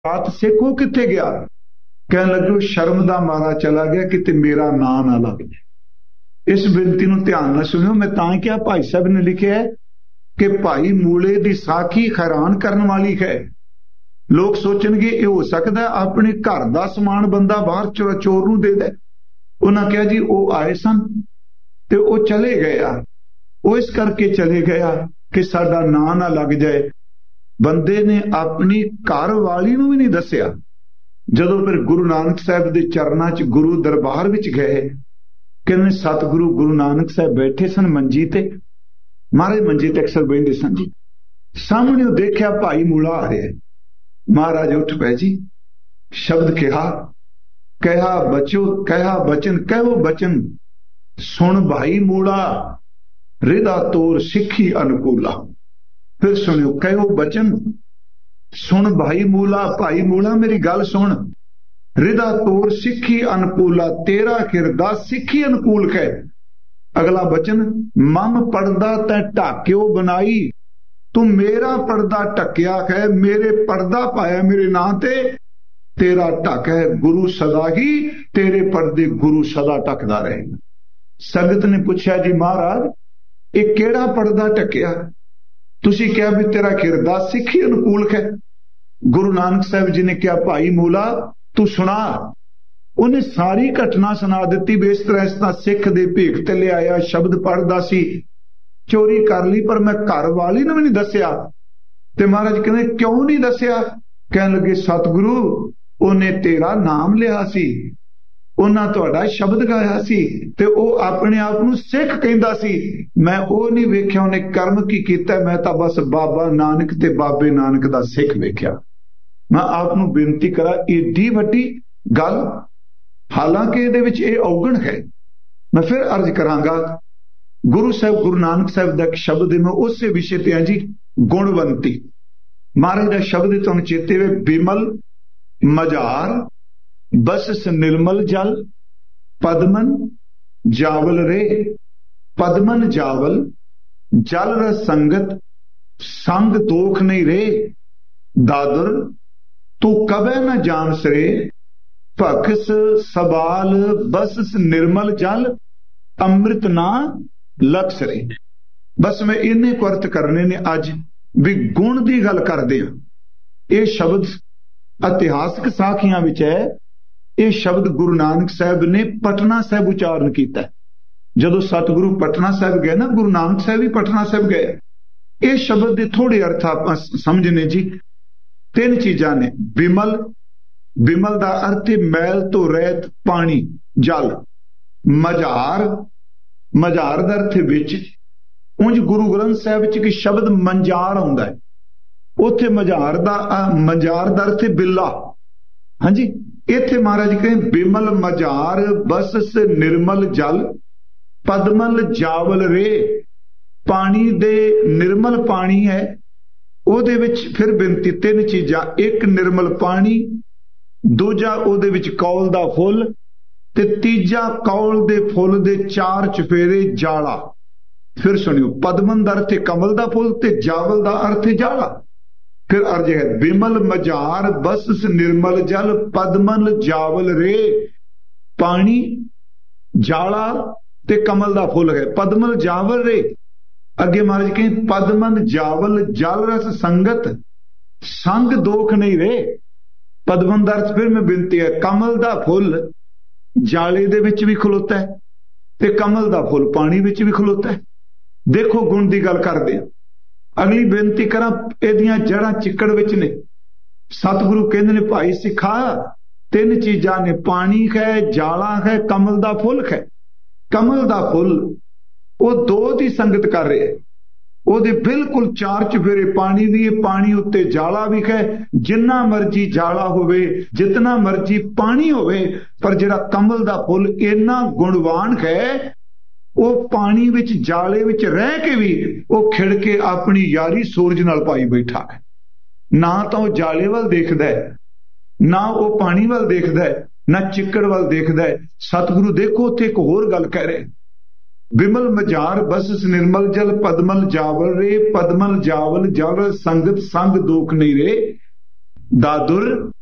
बात सिखो किथे गया? कहने लगे शर्म दा मारा चला गया किते मेरा नाम ना लग जाए। इस बेनती नूं ध्यान नाल सुनियो। मैं तां क्या भाई साहब ने लिखिया है कि भाई मूले दी साखी हैरान करने वाली है। लोग सोचणगे ये हो सकता है अपने घर का समान बंदा बाहर चोर नूं दे दे। उन्हां कहा जी वो आए सन ते वो चले गया, वो इस करके चले गया कि साडा नाम ना लग जाए। बंदे ने अपनी घर वाली नूं भी नहीं दसिया। जदों फिर गुरु नानक साहब के चरणों च गुरु दरबार विच गए, कहने सतगुरु गुरु नानक साहब बैठे सन मंजी ते। महाराज मंजी ते अक्सर बहिंदे सन जी। सामने देखा भाई मूला आ रहा है। महाराज उठ पे जी, शब्द कहा बचो, कहा बचन, कहो बचन सुन भाई मूला, रिदा तोर सिखी अनुकूला। फिर सुनियो, कहो बचन सुन भाई मूला, भाई मूला मेरी गल सुन। रिदा तोर सिखी अनुकूला, तेरा किरदा सिखी अनुकूल है। अगला बचन, मम पर्दा तै ढाक्यो बनाई, तू मेरा पर्दा ढक्या है, मेरे पर्दा पाया मेरे नां ते, तेरा ढक है गुरु सदा ही, तेरे पर्दे गुरु सदा ढकदा रहेगा। संगत ने पूछा जी महाराज ये केड़ा पर्दा ढक्या? तुसी क्या भी तेरा किरदा सिखी अनुकूल है। गुरु नानक साहब जी ने क्या भाई मूला तू सुना। उन्हें सारी घटना सुना दी भी इस तरह सिख दे भीख ते ले आया, शब्द पढ़दा सी, चोरी कर ली पर मैं घर वाली ने भी नहीं दसिया। ते महाराज कहते क्यों नहीं दसिया? कहने लगे सतगुरु उन्हें तेरा नाम लिया सी, उन्हें तुहाडा शब्द गाया सी ते ओ अपने आप नूं सिख कहंदा सी। मैं ओ नहीं वेख्या उन्हें कर्म की कीता, मैं तां बस बाबा नानक ते बाबे नानक दा सिख वेख्या। मैं आप नूं बेनती करा एडी वड्डी गल, हालांकि इहदे विच इह औगण है। मैं फिर अर्ज करांगा गुरु साहब गुरु नानक साहब दा शब्द मैं उस विषय ते हां जी गुणवंती। महाराज दा शब्द तुहानूं चेते वे, बिमल मजार बसस निर्मल जल, पद्मन जावल रे, पद्मन जावल जल रस संगत, संग दोख नहीं रे, दादर तू कबे न जान सरे, भखस सबाल बसस निर्मल जल, अमृत ना लक्स रे। बस मैं इन्ने को अर्थ करने ने अज भी गुण की गल करदे हां। यह शब्द इतिहासक साखियां विच है। यह शब्द गुरु नानक साहब ने पटना साहब उचारण किया। जदों सतगुरु पटना साहब गए ना, गुरु नानक साहब भी पटना साहब गए। यह शब्द के थोड़े अर्थ आप समझने जी। तीन चीजां ने। बिमल, बिमल का अर्थ है मैल तो रहित पानी जल। मजार, मजार का अर्थ विच। उंज गुरु ग्रंथ साहब च एक शब्द मंजार आउंदा है, उत्थे मजार दा अर्थ है बिल्ला। हाँ जी, इत्थे महाराज कहें बिमल मजार बसस निर्मल जल, पद्मल जावल रे। पानी दे निर्मल पानी है, ओदे विच फिर बिनती तीन चीजां। एक निर्मल पानी, दूजा ओदे विच कौल दा फुल, ते तीजा कौल दे फुल दे चार चफेरे जाला। फिर सुनियो, पद्मन दा अर्थ है कमल दा फुल ते जावल दा अर्थ है जाला। फिर अर्ज है बिमल मजार बसस निर्मल जल, पद्मन जावल रे। पानी जाला ते कमल दा फुल है, पद्मल जावल रे। अगे महाराज कहें पद्मन जावल जल रस संगत, संग दोख नहीं रे। पद्मन दा अर्थ फिर मैं बिनती है कमल दा फुल जाले दे विच भी खलोता है ते कमल दा फुल पानी विच भी खलोता है। देखो गुण की गल करदे हां। अगली बेनती करा, एदियां जड़ां चिक्कड़ विच ने। सतगुरु कहंदे ने भाई सिखा तीन चीजां ने, पानी है, जाला है, कमल दा फुल है। कमल दा फुल वो दो दी संगत कर रहे हैं, ओदे बिल्कुल चार चफेरे पानी भी है, पानी उत्ते जाला भी है। जिन्ना मर्जी जाला होवे, जितना मर्जी पानी होवे, पर जिहड़ा कमल दा फुल इन्ना गुणवान है, वो पानी विच जाले विच रह के भी वो खिड़ के अपनी यारी सूरज नाल पाई बैठा है। ना तो वो जाले वाल देखदा है, ना वो पानी वाल देखदा है, ना चिक्कड़ वाल देखदा है। सतगुरु देखो उत्थे एक होर गल कह रहे, बिमल मजार बसस निर्मल जल, पद्मल जावल रे। पद्मल जावल जल संगत संग दोख नहीं रे। ਦਾਦੁਰ